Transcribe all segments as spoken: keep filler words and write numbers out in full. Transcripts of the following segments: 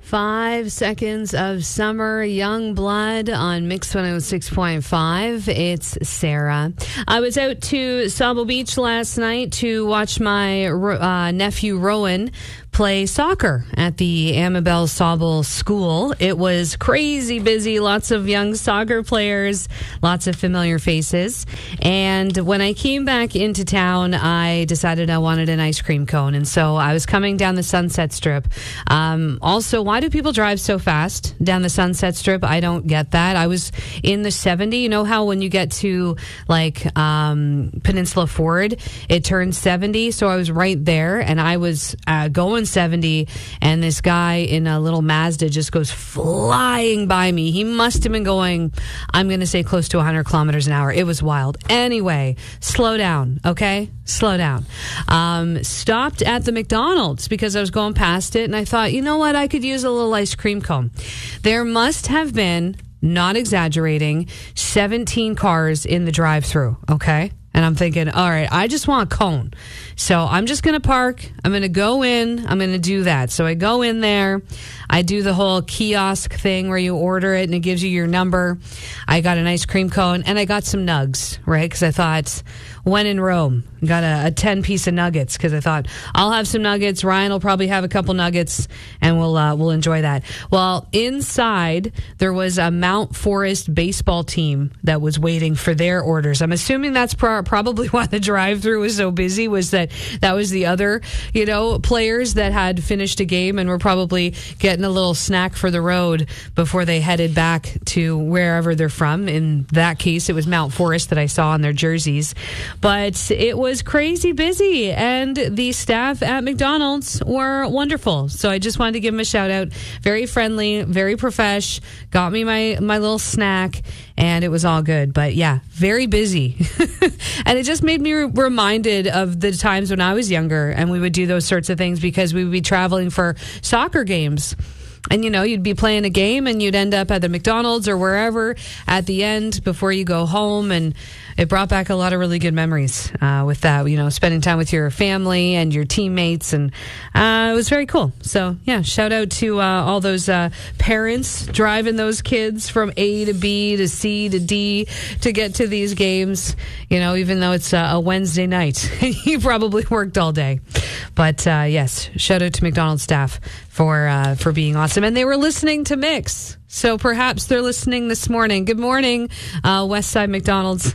Five seconds of summer, Young Blood on Mix one oh six point five. It's Sarah. I was out to Sauble Beach last night to watch my uh, nephew Rowan play soccer at the Amabel Sauble School. It was crazy busy, lots of young soccer players, lots of familiar faces. And when I came back into town, I decided I wanted an ice cream cone. And so I was coming down the Sunset Strip. Um, also, why do people drive so fast down the Sunset Strip? I don't get that. I was in the seventy. You know how when you get to like um, Peninsula Ford, it turns seventy. So I was right there and I was uh, going seventy, and this guy in a little Mazda just goes flying by me. He must have been going, I'm going to say close to one hundred kilometers an hour. It was wild. Anyway, slow down, okay? Slow down. Um, stopped at the McDonald's because I was going past it, and I thought, you know what? I could use a little ice cream cone. There must have been, not exaggerating, seventeen cars in the drive-thru, okay? And I'm thinking, all right, I just want a cone. So I'm just going to park. I'm going to go in. I'm going to do that. So I go in there. I do the whole kiosk thing where you order it and it gives you your number. I got an ice cream cone and I got some nugs, right? Because I thought, when in Rome, got a, a ten piece of nuggets because I thought I'll have some nuggets. Ryan will probably have a couple nuggets and we'll uh, we'll enjoy that. Well, inside there was a Mount Forest baseball team that was waiting for their orders. I'm assuming that's pro- probably why the drive-thru was so busy, was that that was the other, you know, players that had finished a game and were probably getting a little snack for the road before they headed back to wherever they're from. In that case, it was Mount Forest that I saw on their jerseys. But it was crazy busy, and the staff at McDonald's were wonderful. So I just wanted to give them a shout out. Very friendly, very profesh, got me my, my little snack, and it was all good. But yeah, very busy. And it just made me re- reminded of the times when I was younger and we would do those sorts of things because we would be traveling for soccer games. And, you know, you'd be playing a game and you'd end up at the McDonald's or wherever at the end before you go home. And it brought back a lot of really good memories uh, with that, you know, spending time with your family and your teammates. And uh, it was very cool. So, yeah, shout out to uh, all those uh, parents driving those kids from A to B to C to D to get to these games, you know, even though it's uh, a Wednesday night. You probably worked all day. But, uh, yes, shout out to McDonald's staff for uh, for being awesome. And they were listening to Mix. So perhaps they're listening this morning. Good morning, uh, Westside McDonald's.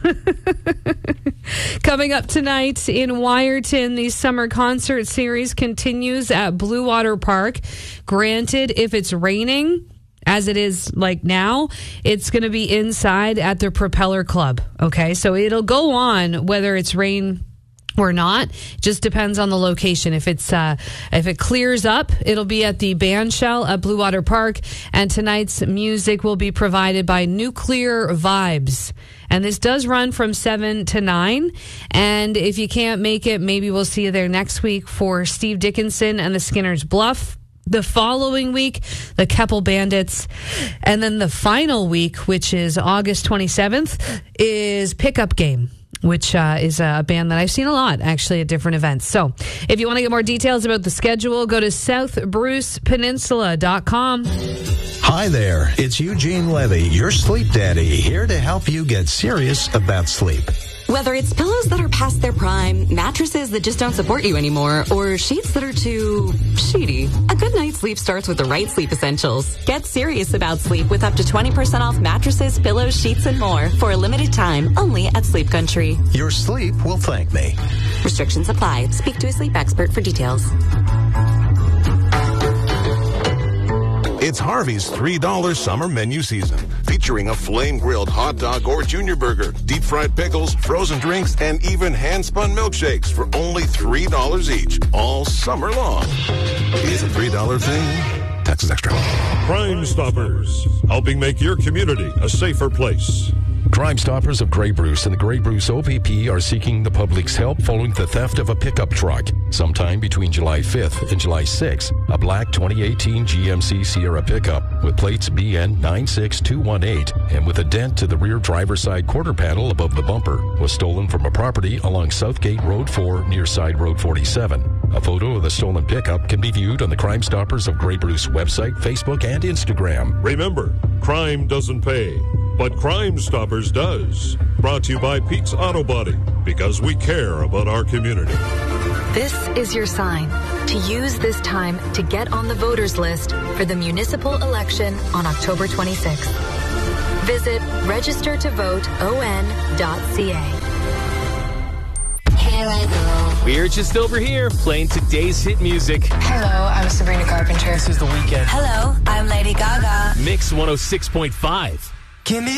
Coming up tonight in Wyerton, the summer concert series continues at Blue Water Park. Granted, if it's raining, as it is like now, it's going to be inside at the Propeller Club. Okay, so it'll go on whether it's rain or not. It just depends on the location. If it's uh, if it clears up, it'll be at the band shell at Blue Water Park. And tonight's music will be provided by Nuclear Vibes. And this does run from seven to nine. And if you can't make it, maybe we'll see you there next week for Steve Dickinson and the Skinner's Bluff. The following week, the Keppel Bandits. And then the final week, which is August twenty-seventh, is Pickup Game, which uh, is a band that I've seen a lot, actually, at different events. So if you want to get more details about the schedule, go to south bruce peninsula dot com. Hi there, it's Eugene Levy, your sleep daddy, here to help you get serious about sleep. Whether it's pillows that are past their prime, mattresses that just don't support you anymore, or sheets that are too sheety, a good night's sleep starts with the right sleep essentials. Get serious about sleep with up to twenty percent off mattresses, pillows, sheets, and more for a limited time only at Sleep Country. Your sleep will thank me. Restrictions apply. Speak to a sleep expert for details. It's Harvey's three dollar summer menu season, featuring a flame-grilled hot dog or junior burger, deep-fried pickles, frozen drinks, and even hand-spun milkshakes for only three dollars each, all summer long. Is a three dollar thing? Taxes extra. Crime Stoppers, helping make your community a safer place. Crime Stoppers of Grey Bruce and the Grey Bruce O P P are seeking the public's help following the theft of a pickup truck. Sometime between July fifth and July sixth, a black twenty eighteen G M C Sierra pickup with plates B N nine six two one eight and with a dent to the rear driver's side quarter panel above the bumper was stolen from a property along Southgate Road four near Side Road forty-seven. A photo of the stolen pickup can be viewed on the Crime Stoppers of Grey Bruce website, Facebook, and Instagram. Remember, crime doesn't pay, but Crime Stoppers does. Brought to you by Pete's Auto Body, because we care about our community. This is your sign to use this time to get on the voters list for the municipal election on October twenty-sixth. Visit register to vote o n dot c a. Here I go. We're just over here playing today's hit music. Hello, I'm Sabrina Carpenter. This is The Weeknd. Hello, I'm Lady Gaga. Mix one oh six point five. Give me